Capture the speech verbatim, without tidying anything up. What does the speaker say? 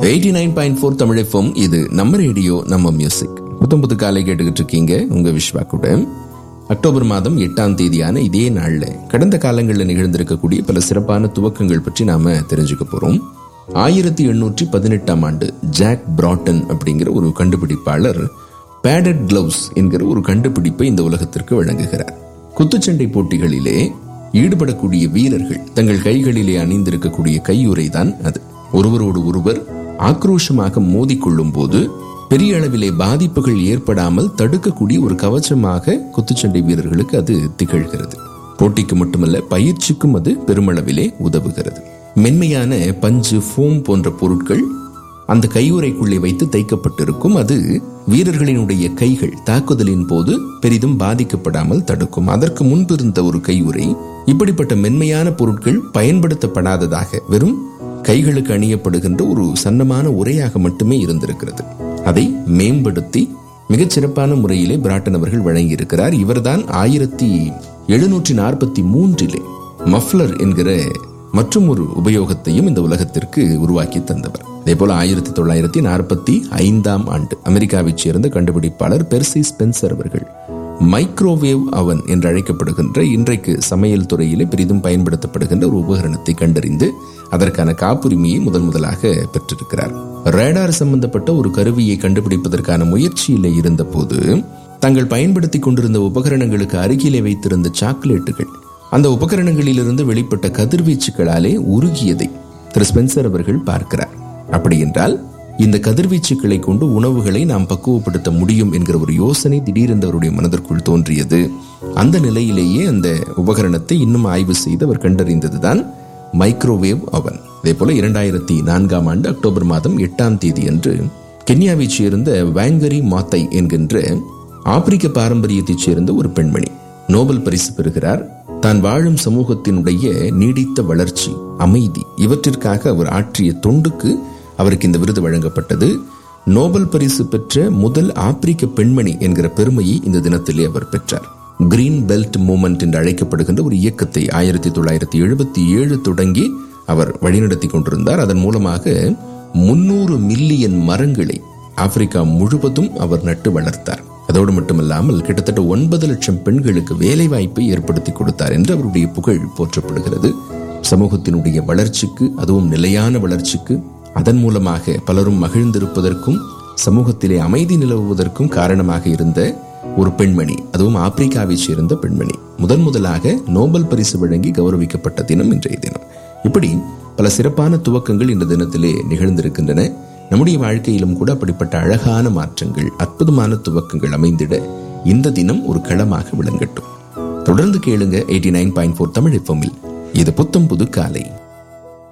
Eighty nine point four Tamil FM. இது நம்ம radio, நம்ம மியூசிக். புத்தம் புது காலை கேட்டுக்கிட்டு இருக்கீங்க உங்க விஸ்வா கூட. அக்டோபர் மாதம் எட்டாம் தேதியான இதே நாள்ல கடந்த காலங்களில் நிகழ்ந்திருக்கக்கூடிய பல சிறப்பான துவக்கங்கள் பற்றி நாம தெரிஞ்சுக்க போறோம். ஆயிரத்தி எண்ணூற்றி பதினெட்டாம் ஆண்டு ஜாக் பிராட்டன் அப்படிங்கிற ஒரு கண்டுபிடிப்பாளர் பேடட் கிளவுஸ் என்கிற ஒரு கண்டுபிடிப்பை இந்த உலகத்திற்கு வழங்குகிறார். குத்துச்சண்டை போட்டிகளிலே ஈடுபடக்கூடிய வீரர்கள் தங்கள் கைகளிலே அணிந்திருக்கக்கூடிய கையுறை தான் அது. ஒருவரோடு ஒருவர் ஆக்ரோஷமாக மோதிக்கொள்ளும் போது பெரிய அளவிலே பாதிப்புகள் ஏற்படாமல் தடுக்கக்கூடிய ஒரு கவச்சமாக குத்துச்சண்டை வீரர்களுக்கு அது திகழ்கிறது. போட்டிக்கு மட்டுமல்ல, பயிற்சிக்கும் அது பெருமளவிலே உதவுகிறது. மென்மையான பஞ்சு, ஃபோம் போன்ற பொருட்கள் அந்த கையுறைக்குள்ளே வைத்து தைக்கப்பட்டிருக்கும். அது வீரர்களினுடைய கைகள் தாக்குதலின் போது பெரிதும் பாதிக்கப்படாமல் தடுக்கும். அதற்கு முன்பிருந்த ஒரு கையுறை இப்படிப்பட்ட மென்மையான பொருட்கள் பயன்படுத்தப்படாததாக வெறும் கைகளுக்கு அணியப்படுகின்ற ஒரு சன்னமான உரையாக மட்டுமே இருந்திருக்கிறது. அதை மேம்படுத்தி மிகச் சிறப்பான முறையிலே பிராட்டன் அவர்கள் வழங்கியிருக்கிறார். இவர்தான் ஆயிரத்தி எழுநூற்றி நாற்பத்தி மூன்றிலே மஃப்லர் என்கிற மற்றும் ஒரு உபயோகத்தையும் இந்த உலகத்திற்கு உருவாக்கி தந்தவர். அதே போல ஆயிரத்தி தொள்ளாயிரத்தி நாற்பத்தி ஐந்தாம் ஆண்டு அமெரிக்காவைச் சேர்ந்த கண்டுபிடிப்பாளர் பெர்சி ஸ்பென்சர் அவர்கள் மைக்ரோவேவ் அவன் என்று அழைக்கப்படுகின்ற இன்றைக்கு சமையல் துறையிலே பெரிதும் பயன்படுத்தப்படுகின்ற ஒரு உபகரணத்தை கண்டறிந்து அதற்கான காப்புரிமையை முதன் முதலாக பெற்றிருக்கிறார். ரேடார் சம்பந்தப்பட்ட ஒரு கருவியை கண்டுபிடிப்பதற்கான முயற்சியிலே இருந்த போது தாங்கள் பயன்படுத்தி கொண்டிருந்த உபகரணங்களுக்கு அருகிலே வைத்திருந்த சாக்லேட்டுகள் அந்த உபகரணங்களிலிருந்து வெளிப்பட்ட கதிர்வீச்சுகளாலே உருகியதை திரு ஸ்பென்சர் அவர்கள் பார்க்கிறார். அப்படி என்றால் இந்த கதிர்வீச்சுக்களை கொண்டு உணவுகளை நாம் பக்குவப்படுத்த முடியும் என்கிற ஒரு யோசனை திடீரென்று அவருடைய மனதிற்குள் தோன்றியது. அந்த நிலையிலேயே அந்த உபகரணத்தை இன்னும் ஆய்வு செய்து அவர் கண்டறிந்ததுதான் மைக்ரோவேவ் அவன். அதே போல இரண்டாயிரத்தி நான்காம் ஆண்டு அக்டோபர் மாதம் எட்டாம் தேதி அன்று கென்யாவைச் சேர்ந்த வாங்கரி மாத்தை என்கின்ற ஆப்பிரிக்க பாரம்பரியத்தைச் சேர்ந்த ஒரு பெண்மணி நோபல் பரிசு பெறுகிறார். தான் வாழும் சமூகத்தினுடைய நீடித்த வளர்ச்சி, அமைதி இவற்றிற்காக அவர் ஆற்றிய தொண்டுக்கு அவருக்கு இந்த விருது வழங்கப்பட்டது. நோபல் பரிசு பெற்ற முதல் ஆப்பிரிக்க பெண்மணி என்கிற பெருமையை இந்த தினத்திலே அவர் பெற்றார். கிரீன் பெல்ட் மூவ்மெண்ட் என்று அழைக்கப்படுகின்ற ஒரு இயக்கத்தை ஆயிரத்தி தொள்ளாயிரத்தி எழுபத்தி ஏழு தொடங்கி அவர் வழிநடத்தி கொண்டிருந்தார். அதன் மூலமாக முன்னூறு மில்லியன் மரங்களை ஆப்பிரிக்கா முழுவதும் அவர் நட்டு வளர்த்தார். அதோடு மட்டுமல்லாமல் கிட்டத்தட்ட ஒன்பது லட்சம் பெண்களுக்கு வேலை வாய்ப்பை ஏற்படுத்தி கொடுத்தார் என்று அவருடைய புகழ் போற்றப்படுகிறது. சமூகத்தினுடைய வளர்ச்சிக்கு, அதுவும் நிலையான வளர்ச்சிக்கு, அதன் மூலமாக பலரும் மகிழ்ந்திருப்பதற்கும் சமூகத்திலே அமைதி நிலவுவதற்கும் காரணமாக இருந்த ஒரு பெண்மணி, அதுவும் ஆப்பிரிக்காவை சேர்ந்த பெண்மணி முதன் முதலாக நோபல் பரிசு வழங்கி கௌரவிக்கப்பட்ட தினம் இன்றைய தினம். இப்படி பல சிறப்பான துவக்கங்கள் இந்த தினத்திலே நிகழ்ந்திருக்கின்றன. நம்முடைய வாழ்க்கையிலும் கூட அப்படிப்பட்ட அழகான மாற்றங்கள், அற்புதமான துவக்கங்கள் அமைந்திட இந்த தினம் ஒரு களமாக விளங்கட்டும். தொடர்ந்து கேளுங்க eighty nine point four Tamil எஃப்எம்மில். இது புத்தம் புது காலை.